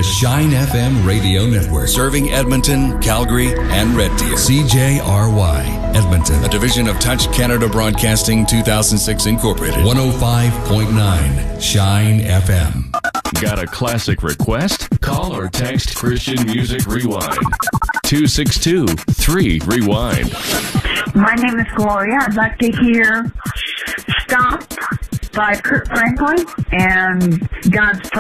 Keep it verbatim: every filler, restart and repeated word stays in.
Shine F M radio network. Serving Edmonton, Calgary, and Red Deer. C J R Y, Edmonton. A division of Touch Canada Broadcasting two thousand six Incorporated. one oh five point nine Shine F M. Got a classic request? Call or text Christian Music Rewind. two six two, three, rewind. My name is Gloria. I'd like to hear Stop by Kurt Franklin and God's